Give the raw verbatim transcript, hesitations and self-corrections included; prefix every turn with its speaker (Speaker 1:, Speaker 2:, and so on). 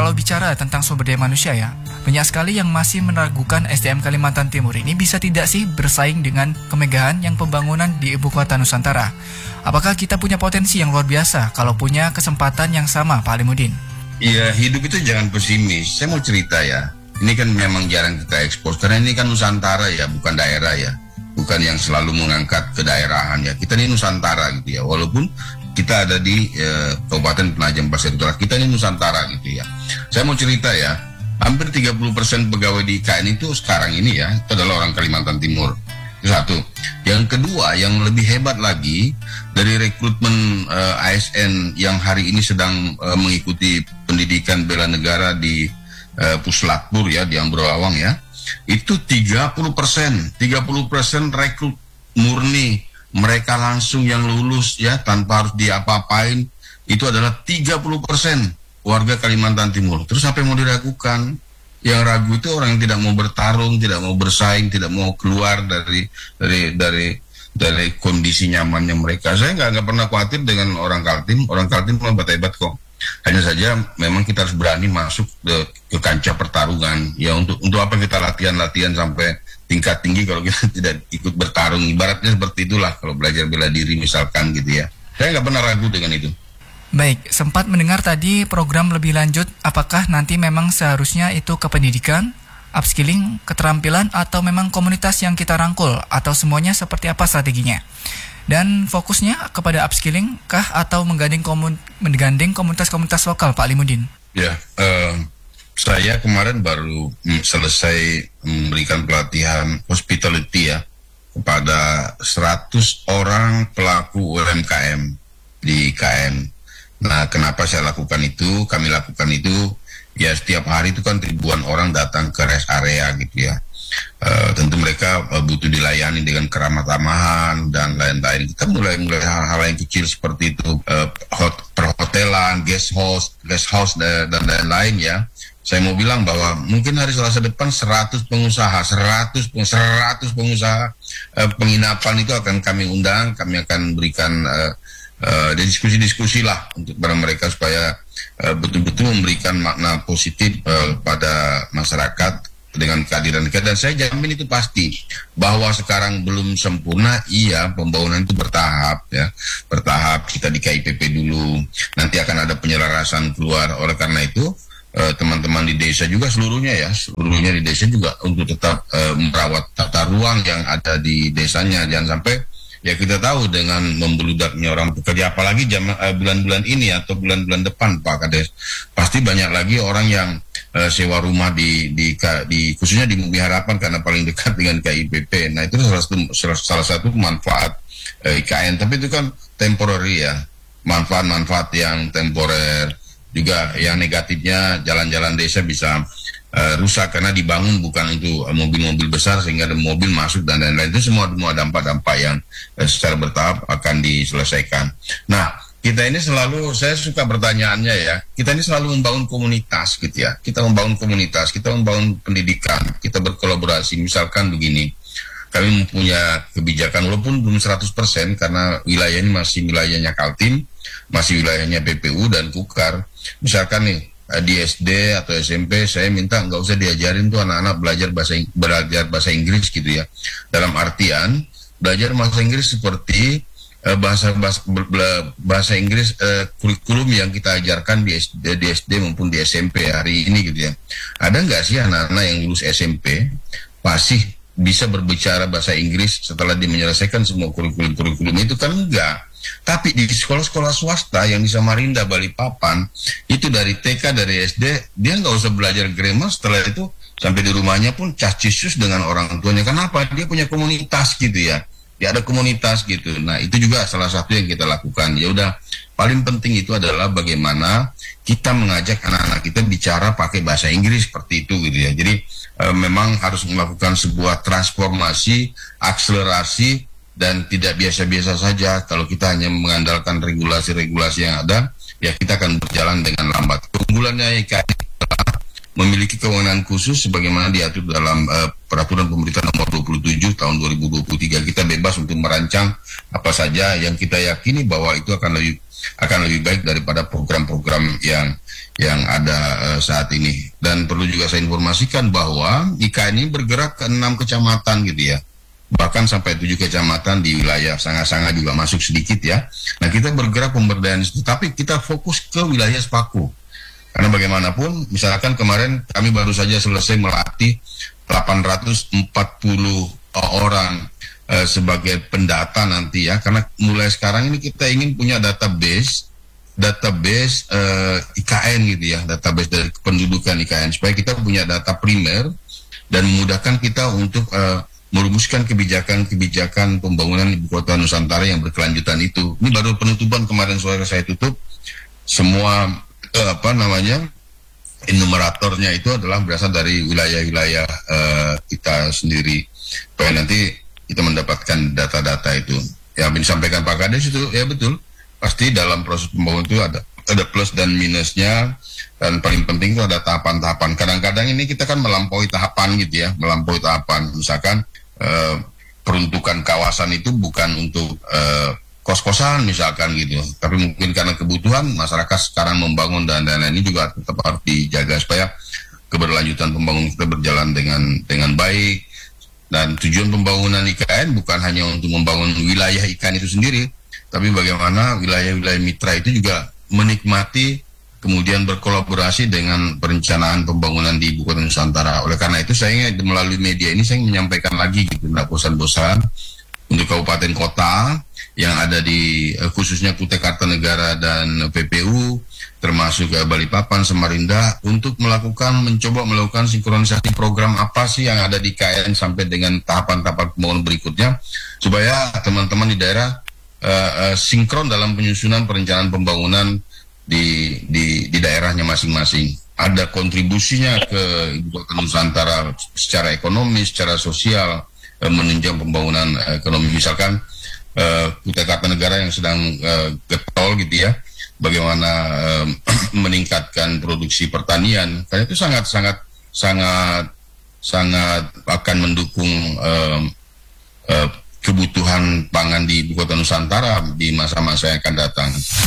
Speaker 1: kalau bicara tentang sumber daya manusia ya, banyak sekali yang masih meragukan S D M Kalimantan Timur ini bisa tidak sih bersaing dengan kemegahan yang pembangunan di ibu kota Nusantara. Apakah kita punya potensi yang luar biasa kalau punya kesempatan yang sama, Pak Alimuddin?
Speaker 2: Iya, hidup itu jangan pesimis. Saya mau cerita ya, ini kan memang jarang kita ekspos, karena ini kan Nusantara ya, bukan daerah ya. Bukan yang selalu mengangkat kedaerahan ya. Kita ini Nusantara gitu ya, walaupun kita ada di eh, Kabupaten Penajam Pasir Utara, kita ini Nusantara gitu ya. Saya mau cerita ya, hampir tiga puluh persen pegawai di I K N itu sekarang ini ya, itu adalah orang Kalimantan Timur. Itu satu. Yang kedua, yang lebih hebat lagi, dari rekrutmen eh, A S N yang hari ini sedang eh, mengikuti pendidikan bela negara di eh, Puslapur ya, di Ambrawang ya, itu tiga puluh persen, tiga puluh persen rekrut murni. Mereka langsung yang lulus ya tanpa harus diapa-apain, itu adalah tiga puluh persen warga Kalimantan Timur. Terus apa yang mau diragukan? Yang ragu itu orang yang tidak mau bertarung, tidak mau bersaing, tidak mau keluar dari dari dari dari kondisi nyamannya mereka. Saya nggak nggak pernah khawatir dengan orang Kaltim, orang Kaltim hebat-hebat kok. Hanya saja memang kita harus berani masuk ke, ke kancah pertarungan. Ya untuk untuk apa kita latihan-latihan sampai tingkat tinggi kalau kita tidak ikut bertarung. Ibaratnya seperti itulah kalau belajar bela diri misalkan gitu ya. Saya nggak pernah ragu dengan itu.
Speaker 1: Baik, sempat mendengar tadi program lebih lanjut, apakah nanti memang seharusnya itu ke pendidikan, upskilling, keterampilan, atau memang komunitas yang kita rangkul, atau semuanya seperti apa strateginya? Dan fokusnya kepada upskilling kah atau menggandeng, komun- menggandeng komunitas-komunitas lokal, Pak Alimuddin?
Speaker 2: Ya, uh, saya kemarin baru mm, selesai memberikan pelatihan hospitality ya kepada seratus orang pelaku U M K M di I K N. Nah, kenapa saya lakukan itu? Kami lakukan itu, ya setiap hari itu kan ribuan orang datang ke rest area gitu ya. Uh, tentu mereka uh, butuh dilayani dengan keramah tamahan dan lain-lain. Kita mulai mulai hal-hal yang kecil seperti itu, uh, hot, perhotelan, guest house, guest house dan, dan lain-lain ya. Saya mau bilang bahwa mungkin hari Selasa depan seratus pengusaha, seratus, seratus pengusaha uh, penginapan itu akan kami undang, kami akan berikan uh, Uh, diskusi-diskusi lah untuk pada mereka supaya uh, betul-betul memberikan makna positif uh, pada masyarakat dengan kehadiran kita. Dan saya jamin itu pasti bahwa sekarang belum sempurna, iya, pembangunan itu bertahap ya, bertahap. Kita di K I P P dulu, nanti akan ada penyelarasan keluar. Oleh karena itu uh, teman-teman di desa juga seluruhnya ya, seluruhnya di desa juga untuk tetap uh, merawat tata ruang yang ada di desanya. Jangan sampai ya kita tahu dengan membeludaknya orang bekerja, apalagi jam, uh, bulan-bulan ini atau bulan-bulan depan Pak Kades, pasti banyak lagi orang yang uh, sewa rumah di, di, di khususnya di Bumi Harapan karena paling dekat dengan K I P P. Nah itu salah satu, salah satu manfaat uh, I K N, tapi itu kan temporary ya, manfaat-manfaat yang temporer. Juga yang negatifnya jalan-jalan desa bisa Uh, rusak karena dibangun bukan untuk uh, mobil-mobil besar sehingga ada mobil masuk dan lain-lain. Itu semua semua dampak-dampak yang uh, secara bertahap akan diselesaikan. Nah, kita ini selalu, saya suka pertanyaannya ya, kita ini selalu membangun komunitas gitu ya. Kita membangun komunitas, kita membangun pendidikan, kita berkolaborasi. Misalkan begini, kami mempunyai kebijakan walaupun belum seratus persen karena wilayah ini masih wilayahnya Kaltim, masih wilayahnya P P U dan Kukar. Misalkan nih di S D atau S M P saya minta nggak usah diajarin tuh anak-anak belajar bahasa belajar bahasa Inggris gitu ya, dalam artian belajar bahasa Inggris seperti uh, bahasa bahasa bahasa Inggris uh, kurikulum yang kita ajarkan di S D, di S D maupun di S M P hari ini gitu ya. Ada nggak sih anak-anak yang lulus S M P masih bisa berbicara bahasa Inggris setelah dia menyelesaikan semua kurikulum-kurikulum itu? Kan enggak. Tapi di sekolah-sekolah swasta yang di Samarinda, Balikpapan, itu dari T K, dari S D, dia nggak usah belajar grammar, setelah itu sampai di rumahnya pun casius dengan orang tuanya. Kenapa? Dia punya komunitas gitu ya. Dia ada komunitas gitu. Nah, itu juga salah satu yang kita lakukan. Ya udah, paling penting itu adalah bagaimana kita mengajak anak-anak kita bicara pakai bahasa Inggris seperti itu gitu ya. Jadi e, memang harus melakukan sebuah transformasi, akselerasi, dan tidak biasa-biasa saja. Kalau kita hanya mengandalkan regulasi-regulasi yang ada, ya kita akan berjalan dengan lambat. Keunggulannya I K N memiliki kewenangan khusus sebagaimana diatur dalam uh, Peraturan Pemerintah Nomor dua puluh tujuh Tahun dua ribu dua puluh tiga. Kita bebas untuk merancang apa saja yang kita yakini bahwa itu akan lebih akan lebih baik daripada program-program yang yang ada uh, saat ini. Dan perlu juga saya informasikan bahwa I K N ini bergerak ke enam kecamatan gitu ya. Bahkan sampai tujuh kecamatan di wilayah Sanga-Sanga juga masuk sedikit ya. Nah, kita bergerak pemberdayaan itu, tapi kita fokus ke wilayah Sepaku. Karena bagaimanapun, misalkan kemarin kami baru saja selesai melatih delapan ratus empat puluh orang uh, sebagai pendata nanti ya. Karena mulai sekarang ini kita ingin punya database, database uh, I K N gitu ya, database dari kependudukan I K N, supaya kita punya data primer dan memudahkan kita untuk uh, merumuskan kebijakan-kebijakan pembangunan ibu kota Nusantara yang berkelanjutan itu. Ini baru penutupan kemarin sore saya tutup. Semua eh, apa namanya enumeratornya itu adalah berasal dari wilayah-wilayah eh, kita sendiri. Supaya nanti kita mendapatkan data-data itu. Yang disampaikan Pak Kades itu ya betul. Pasti dalam proses pembangunan itu ada ada plus dan minusnya. Dan paling penting itu ada tahapan-tahapan. Kadang-kadang ini kita kan melampaui tahapan gitu ya, melampaui tahapan. Misalkan Uh, peruntukan kawasan itu bukan untuk uh, kos-kosan misalkan gitu, tapi mungkin karena kebutuhan masyarakat sekarang membangun dan lain-lain, ini juga tetap harus dijaga supaya keberlanjutan pembangunan kita berjalan dengan dengan baik. Dan tujuan pembangunan I K N bukan hanya untuk membangun wilayah I K N itu sendiri, tapi bagaimana wilayah-wilayah mitra itu juga menikmati kemudian berkolaborasi dengan perencanaan pembangunan di Ibu Kota Nusantara. Oleh karena itu saya melalui media ini saya menyampaikan lagi gitu, tidak bosan-bosan untuk kabupaten kota yang ada di khususnya Kutai Kartanegara dan P P U, termasuk uh, Balikpapan, Samarinda, untuk melakukan mencoba melakukan sinkronisasi program apa sih yang ada di K N sampai dengan tahapan-tahapan pembangunan berikutnya, supaya teman-teman di daerah uh, uh, sinkron dalam penyusunan perencanaan pembangunan di di di daerahnya masing-masing. Ada kontribusinya ke Ibu Kota Nusantara secara ekonomi, secara sosial, eh, menunjang pembangunan eh, ekonomi. Misalkan eh, Kutai Kartanegara yang sedang eh, getol gitu ya, bagaimana eh, meningkatkan produksi pertanian, karena itu sangat sangat sangat sangat akan mendukung eh, eh, kebutuhan pangan di Ibu Kota Nusantara di masa-masa yang akan datang.